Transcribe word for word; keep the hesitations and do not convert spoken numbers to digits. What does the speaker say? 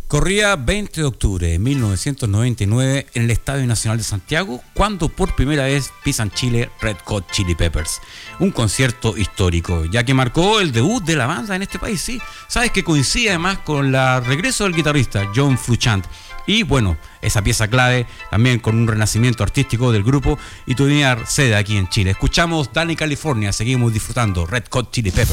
Corría veinte de octubre de mil novecientos noventa y nueve en el Estadio Nacional de Santiago, cuando por primera vez pisan Chile Red Hot Chili Peppers. Un concierto histórico, ya que marcó el debut de la banda en este país, sí. Sabes que coincide además con el regreso del guitarrista John Frusciante. Y bueno, esa pieza clave también con un renacimiento artístico del grupo y tenía sede aquí en Chile. Escuchamos Danny California, seguimos disfrutando Red Hot Chili Peppers.